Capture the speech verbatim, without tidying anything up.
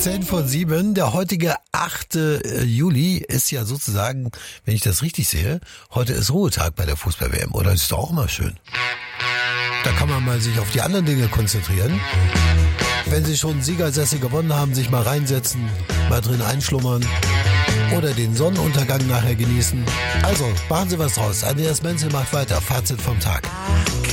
Zehn vor sieben, der heutige achte Juli ist ja sozusagen, wenn ich das richtig sehe, heute ist Ruhetag bei der Fußball-W M, oder? Das ist doch auch immer schön. Da kann man mal sich auf die anderen Dinge konzentrieren. Wenn Sie schon Siegersessel gewonnen haben, sich mal reinsetzen, mal drin einschlummern oder den Sonnenuntergang nachher genießen. Also, machen Sie was draus. Andreas Menzel macht weiter. Fazit vom Tag.